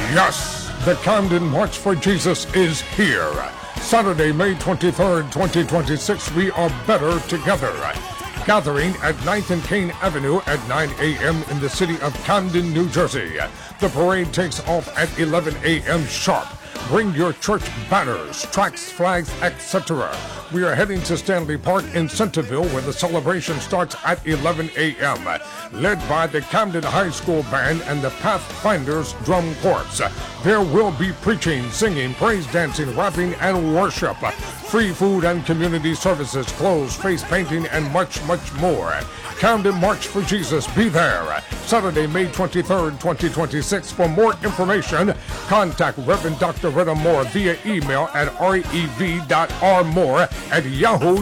Yes, the Camden March for Jesus is here. Saturday, May 23rd, 2026, we are better together. Gathering at 9th and Kane Avenue at 9 a.m. in the city of Camden, New Jersey. The parade takes off at 11 a.m. sharp. Bring your church banners, tracts, flags, etc. We are heading to Stanley Park in Centerville, where the celebration starts at 11 a.m. Led by the Camden High School Band and the Pathfinders Drum Corps. There will be preaching, singing, praise dancing, rapping, and worship. Free food and community services, clothes, face painting, and much, much more. Camden March for Jesus. Be there. Saturday, May 23rd, 2026. For more information, contact Reverend Dr. Retta Moore via email at rev.rmore@yahoo.com.